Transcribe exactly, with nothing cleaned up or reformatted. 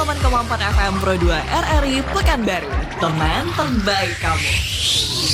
delapan koma empat F M Pro dua R R I Pekanbaru, teman terbaik kamu.